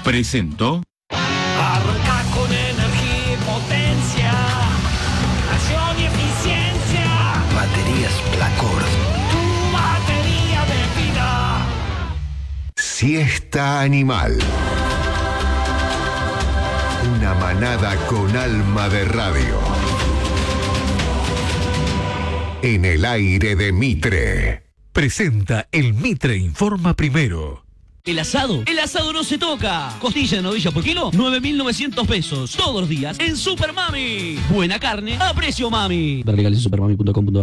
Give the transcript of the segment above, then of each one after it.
presentó... Arranca con energía y potencia, acción y eficiencia. Baterías Placor. Tu batería de vida. Siesta Animal. Una manada con alma de radio. En el aire de Mitre. Presenta el Mitre Informa Primero. El asado no se toca. Costilla de novilla por kilo, 9.900 pesos. Todos los días en Super Mami. Buena carne a precio mami. Ver legales en supermami.com.ar.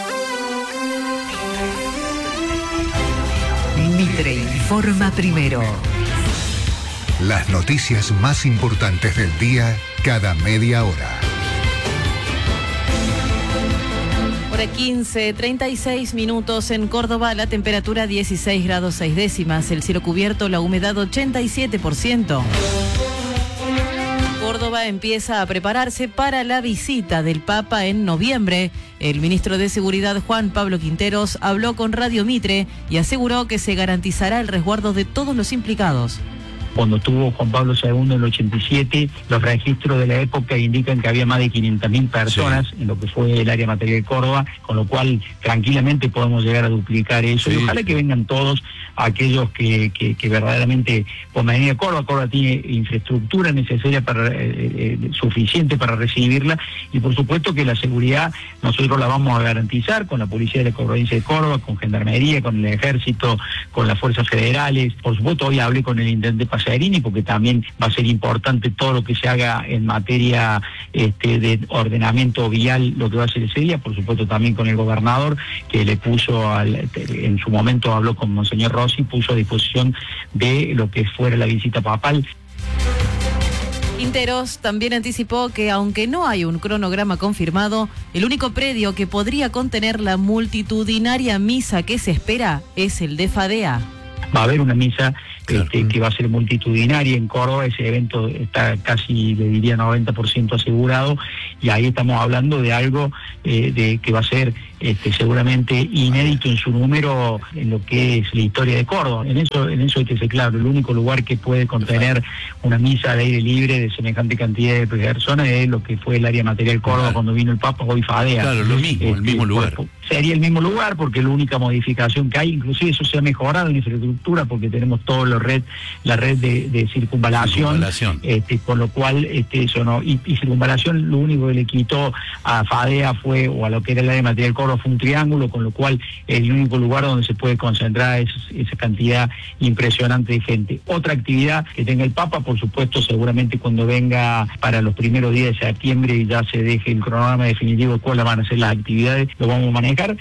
Mitre Informa Primero. Las noticias más importantes del día cada media hora. Hora 15, 36 minutos en Córdoba, la temperatura 16 grados 6 décimas, el cielo cubierto, la humedad 87%. Córdoba empieza a prepararse para la visita del Papa en noviembre. El ministro de Seguridad, Juan Pablo Quinteros, habló con Radio Mitre y aseguró que se garantizará el resguardo de todos los implicados. Cuando tuvo Juan Pablo II en el 87, los registros de la época indican que había más de 500.000 personas en lo que fue el área material de Córdoba, con lo cual tranquilamente podemos llegar a duplicar eso. Y ojalá que vengan todos aquellos que verdaderamente puedan venir a Córdoba. Córdoba tiene infraestructura necesaria suficiente para recibirla, y por supuesto que la seguridad nosotros la vamos a garantizar con la policía de la provincia de Córdoba, con Gendarmería, con el Ejército, con las fuerzas federales. Por supuesto, hoy hablé con el intendente Pasarini, porque también va a ser importante todo lo que se haga en materia de ordenamiento vial, lo que va a hacer ese día. Por supuesto también con el gobernador, que le puso, en su momento habló con Monseñor Rossi, puso a disposición de lo que fuera la visita papal. Quinteros también anticipó que aunque no hay un cronograma confirmado, el único predio que podría contener la multitudinaria misa que se espera es el de Fadea. Va a haber una misa que va a ser multitudinaria en Córdoba. Ese evento está casi, le diría, 90% asegurado, y ahí estamos hablando de algo que va a ser seguramente inédito en su número en lo que es la historia de Córdoba. En eso hay que ser claro, el único lugar que puede contener una misa al aire libre de semejante cantidad de personas es lo que fue el área material Córdoba cuando vino el Papa, hoy Fadea. Claro, lo mismo, el mismo lugar. Sería el mismo lugar, porque la única modificación que hay, inclusive eso se ha mejorado en infraestructura, porque tenemos toda la red de circunvalación. Con lo cual eso no, y circunvalación lo único que le quitó a Fadea fue, o a lo que era el área material Córdoba, fue un triángulo, con lo cual es el único lugar donde se puede concentrar esa cantidad impresionante de gente. Otra actividad que tenga el Papa, por supuesto, seguramente cuando venga para los primeros días de septiembre y ya se deje el cronograma definitivo de cuáles van a ser las actividades, lo vamos a manejar.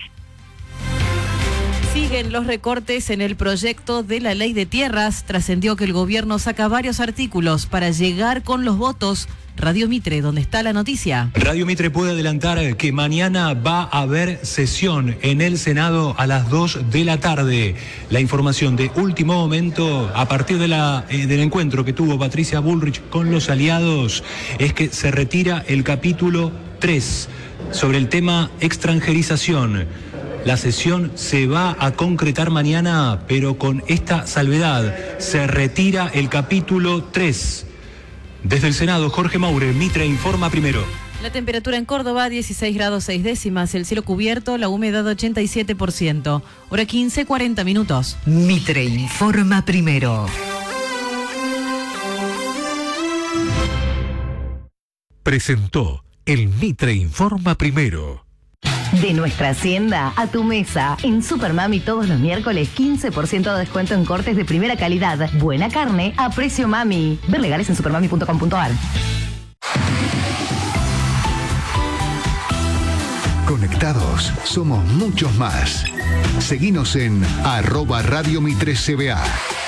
Siguen los recortes en el proyecto de la ley de tierras. Trascendió que el gobierno saca varios artículos para llegar con los votos. Radio Mitre, ¿dónde está la noticia? Radio Mitre puede adelantar que mañana va a haber sesión en el Senado a las 2 de la tarde. La información de último momento, a partir del encuentro que tuvo Patricia Bullrich con los aliados, es que se retira el capítulo 3 sobre el tema extranjerización. La sesión se va a concretar mañana, pero con esta salvedad: se retira el capítulo 3. Desde el Senado, Jorge Maure, Mitre Informa Primero. La temperatura en Córdoba, 16 grados 6 décimas, el cielo cubierto, la humedad 87%. Hora 15, 40 minutos. Mitre Informa Primero. Presentó el Mitre Informa Primero. De nuestra hacienda a tu mesa. En Super Mami todos los miércoles 15% de descuento en cortes de primera calidad. Buena carne a precio mami. Ver legales en supermami.com.ar. Conectados somos muchos más. Seguinos en @RadioMitreCBA.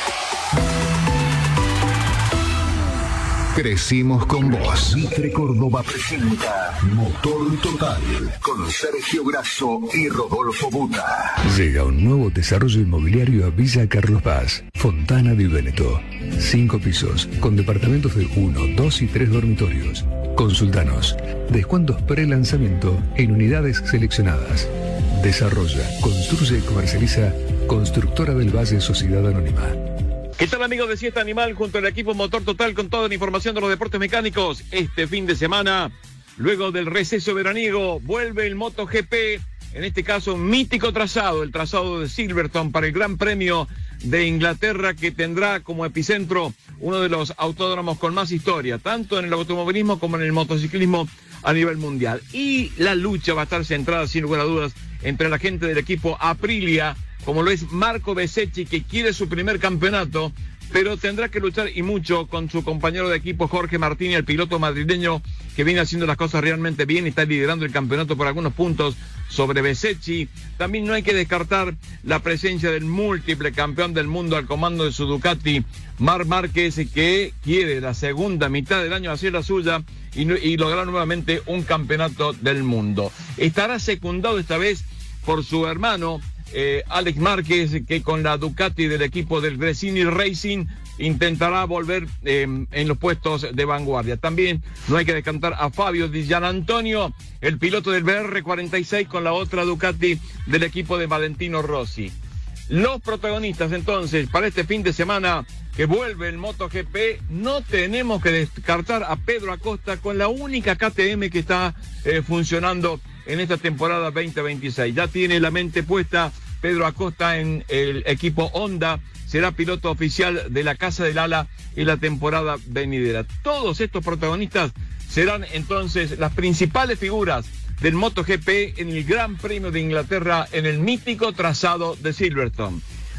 Crecimos con vos. Mitre Córdoba presenta Motor Total con Sergio Grasso y Rodolfo Buta. Llega un nuevo desarrollo inmobiliario a Villa Carlos Paz, Fontana di Veneto. 5 pisos con departamentos de 1, 2 y 3 dormitorios. Consultanos. Descuentos pre-lanzamiento en unidades seleccionadas. Desarrolla, construye y comercializa Constructora del Valle Sociedad Anónima. ¿Qué tal, amigos de Siesta Animal? Junto al equipo Motor Total con toda la información de los deportes mecánicos. Este fin de semana, luego del receso veraniego, vuelve el MotoGP. En este caso, un mítico trazado, el trazado de Silverstone para el Gran Premio de Inglaterra, que tendrá como epicentro uno de los autódromos con más historia, tanto en el automovilismo como en el motociclismo a nivel mundial. Y la lucha va a estar centrada, sin lugar a dudas, entre la gente del equipo Aprilia, como lo es Marco Bezzecchi, que quiere su primer campeonato, pero tendrá que luchar y mucho con su compañero de equipo Jorge Martini, el piloto madrileño que viene haciendo las cosas realmente bien y está liderando el campeonato por algunos puntos sobre Bezzecchi. También no hay que descartar la presencia del múltiple campeón del mundo al comando de su Ducati, Marc Márquez, que quiere la segunda mitad del año hacer la suya y lograr nuevamente un campeonato del mundo. Estará secundado esta vez por su hermano Alex Márquez, que con la Ducati del equipo del Gresini Racing intentará volver en los puestos de vanguardia. También no hay que descartar a Fabio Di Gianantonio, el piloto del BR46 con la otra Ducati del equipo de Valentino Rossi. Los protagonistas entonces para este fin de semana que vuelve el MotoGP, no tenemos que descartar a Pedro Acosta con la única KTM que está funcionando en esta temporada 2026. Ya tiene la mente puesta Pedro Acosta en el equipo Honda, será piloto oficial de la Casa del Ala en la temporada venidera. Todos estos protagonistas serán entonces las principales figuras del MotoGP en el Gran Premio de Inglaterra en el mítico trazado de Silverstone.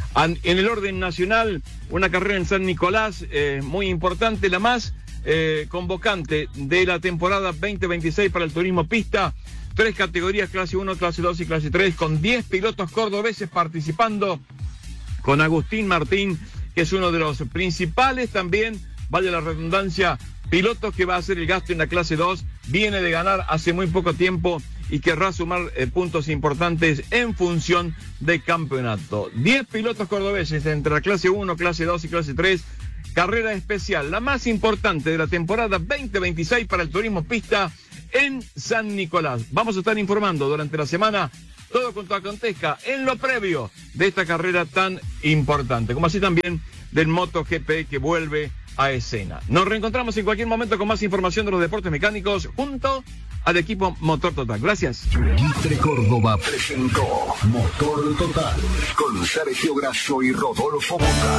En el orden nacional, una carrera en San Nicolás muy importante, la más convocante de la temporada 2026 para el turismo pista. 3 categorías, clase 1, clase 2 y clase 3, con 10 pilotos cordobeses participando, con Agustín Martín, que es uno de los principales también, vaya la redundancia, pilotos que va a hacer el gasto en la clase 2, viene de ganar hace muy poco tiempo y querrá sumar puntos importantes en función del campeonato. 10 pilotos cordobeses entre la clase 1, clase 2 y clase 3, carrera especial, la más importante de la temporada 2026 para el turismo pista en San Nicolás. Vamos a estar informando durante la semana todo cuanto acontezca en lo previo de esta carrera tan importante, como así también del MotoGP que vuelve a escena. Nos reencontramos en cualquier momento con más información de los deportes mecánicos junto al equipo Motor Total. Gracias. Mitre Córdoba presentó Motor Total con Sergio Grasso y Rodolfo Boca.